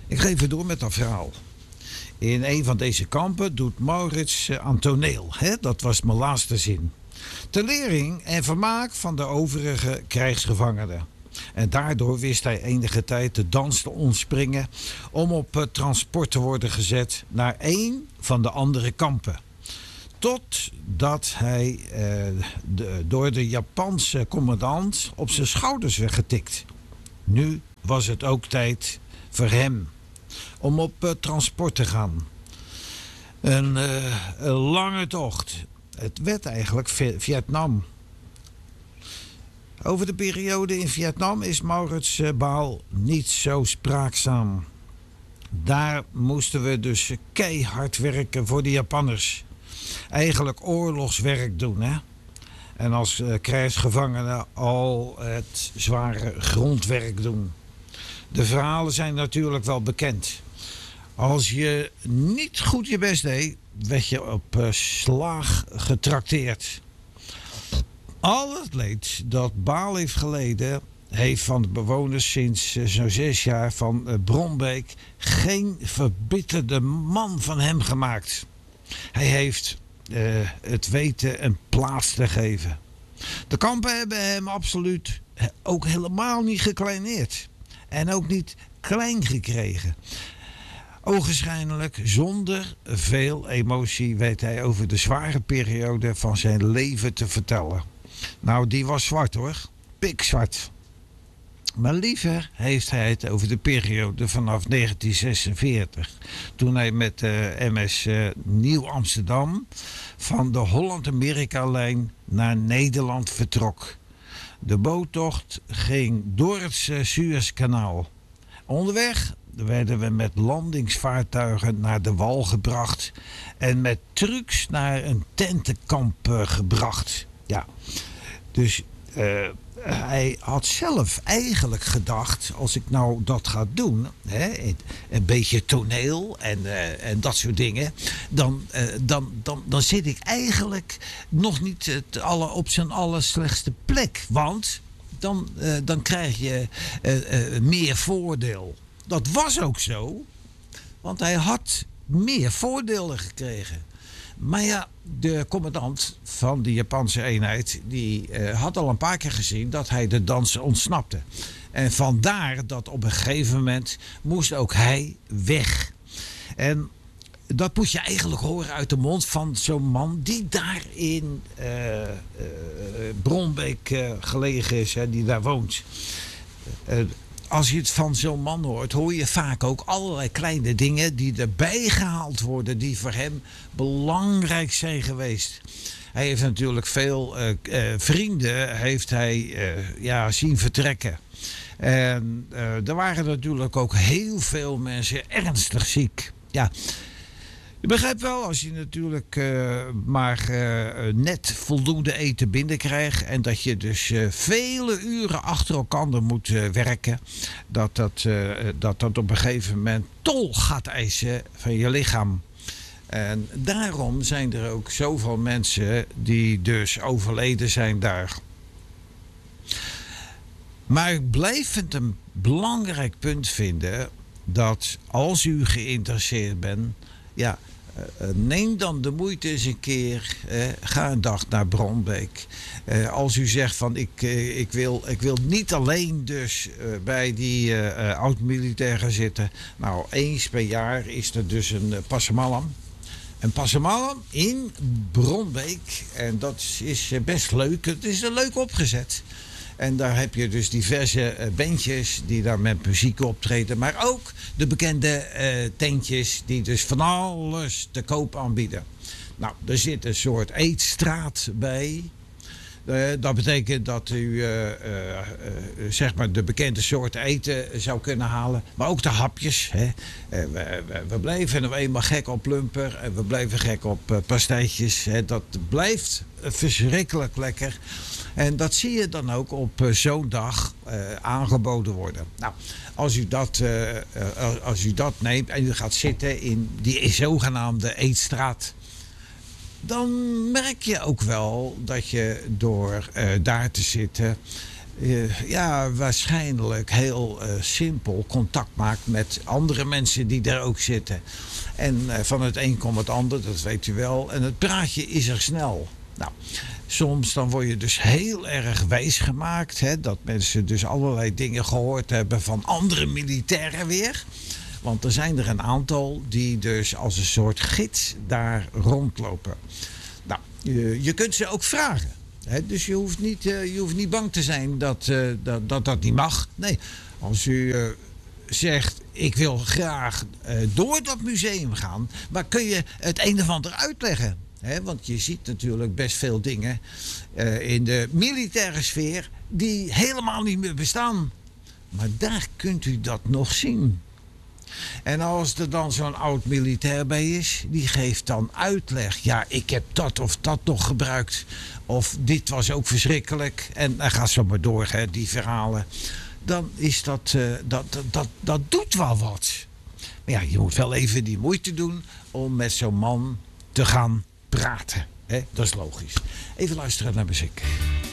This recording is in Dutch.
Ik ga even door met dat verhaal. In een van deze kampen doet Maurits aan toneel. Dat was mijn laatste zin. Ter lering en vermaak van de overige krijgsgevangenen. En daardoor wist hij enige tijd de dans te ontspringen om op transport te worden gezet naar een van de andere kampen. Totdat hij door de Japanse commandant op zijn schouders werd getikt. Nu was het ook tijd voor hem om op transport te gaan. Een lange tocht. Het werd eigenlijk Vietnam. Over de periode in Vietnam is Maurits Baal niet zo spraakzaam. Daar moesten we dus keihard werken voor de Japanners. Eigenlijk oorlogswerk doen, hè. En als krijgsgevangenen al het zware grondwerk doen. De verhalen zijn natuurlijk wel bekend. Als je niet goed je best deed, werd je op slaag getrakteerd. Al het leed dat Baal heeft geleden, heeft van de bewoners sinds zo'n 6 jaar van Bronbeek geen verbitterde man van hem gemaakt. Hij heeft het weten een plaats te geven. De kampen hebben hem absoluut ook helemaal niet gekleineerd. En ook niet klein gekregen. Ogenschijnlijk zonder veel emotie weet hij over de zware periode van zijn leven te vertellen. Nou, die was zwart hoor. Pikzwart. Maar liever heeft hij het over de periode vanaf 1946. Toen hij met de MS Nieuw Amsterdam van de Holland-Amerika-lijn naar Nederland vertrok. De boottocht ging door het Suezkanaal. Onderweg werden we met landingsvaartuigen naar de wal gebracht en met trucks naar een tentenkamp gebracht. Ja, dus hij had zelf eigenlijk gedacht, als ik nou dat ga doen, een beetje toneel en dat soort dingen, dan zit ik eigenlijk nog niet op zijn allerslechtste plek. Want dan krijg je meer voordeel. Dat was ook zo, want hij had meer voordelen gekregen. Maar ja, de commandant van de Japanse eenheid, die had al een paar keer gezien dat hij de dans ontsnapte. En vandaar dat op een gegeven moment moest ook hij weg. En dat moet je eigenlijk horen uit de mond van zo'n man die daar in Bronbeek gelegen is, die daar woont. Als je het van zo'n man hoort, hoor je vaak ook allerlei kleine dingen die erbij gehaald worden, die voor hem belangrijk zijn geweest. Hij heeft natuurlijk veel vrienden heeft hij zien vertrekken. En er waren natuurlijk ook heel veel mensen ernstig ziek. Ja. Je begrijpt wel, als je natuurlijk maar net voldoende eten binnenkrijgt en dat je dus vele uren achter elkaar moet werken, dat op een gegeven moment tol gaat eisen van je lichaam. En daarom zijn er ook zoveel mensen die dus overleden zijn daar. Maar ik blijf het een belangrijk punt vinden dat als u geïnteresseerd bent, ja, neem dan de moeite eens een keer. Ga een dag naar Bronbeek. Als u zegt van ik wil niet alleen dus bij die oud-militair gaan zitten. Nou, eens per jaar is er dus een pasamalam. Een pasamalam in Bronbeek. En dat is best leuk. Het is er leuk opgezet. En daar heb je dus diverse bandjes die daar met muziek optreden. Maar ook de bekende tentjes die dus van alles te koop aanbieden. Nou, er zit een soort eetstraat bij. Dat betekent dat u zeg maar de bekende soorten eten zou kunnen halen. Maar ook de hapjes. Hè. We blijven nou eenmaal gek op lumper. En we blijven gek op pastijtjes. Hè. Dat blijft verschrikkelijk lekker. En dat zie je dan ook op zo'n dag aangeboden worden. Nou, als u dat neemt en u gaat zitten in die zogenaamde eetstraat, dan merk je ook wel dat je door daar te zitten Ja, waarschijnlijk heel simpel contact maakt met andere mensen die daar ook zitten. En van het een komt het ander, dat weet u wel. En het praatje is er snel. Nou, soms dan word je dus heel erg wijs gemaakt. Hè, dat mensen dus allerlei dingen gehoord hebben van andere militairen weer. Want er zijn er een aantal die dus als een soort gids daar rondlopen. Nou, je kunt ze ook vragen. Hè, dus je hoeft niet bang te zijn dat niet mag. Nee, als u zegt, ik wil graag door dat museum gaan, maar kun je het een of ander uitleggen? Hè, want je ziet natuurlijk best veel dingen in de militaire sfeer die helemaal niet meer bestaan. Maar daar kunt u dat nog zien. En als er dan zo'n oud militair bij is, die geeft dan uitleg. Ja, ik heb dat of dat nog gebruikt. Of dit was ook verschrikkelijk. En dan gaat zo maar door, hè, die verhalen. Dan is dat doet wel wat. Maar ja, je moet wel even die moeite doen om met zo'n man te gaan praten. Hè? Dat is logisch. Even luisteren naar muziek.